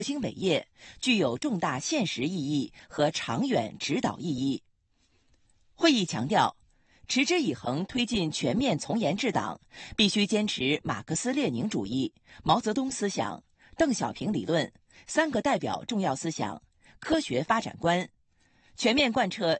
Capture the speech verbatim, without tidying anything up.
兴伟业，具有重大现实意义和长远指导意义。会议强调，持之以恒推进全面从严治党，必须坚持马克思列宁主义、毛泽东思想、邓小平理论、三个代表重要思想、科学发展观，全面贯彻